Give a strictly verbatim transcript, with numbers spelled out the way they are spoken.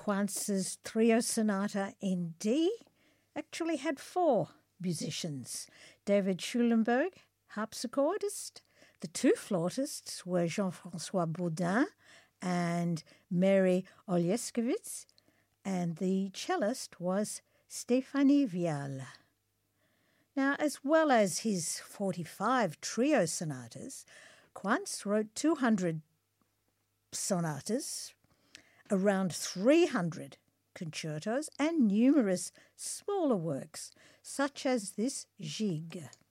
Quantz's Trio Sonata in D actually had four musicians. David Schulenberg, harpsichordist. The two flautists were Jean-François Bourdin and Mary Oleszkiewicz, and the cellist was Stéphanie Vial. Now, as well as his forty-five trio sonatas, Quantz wrote two hundred sonatas, around three hundred concertos, and numerous smaller works, such as this Gigue.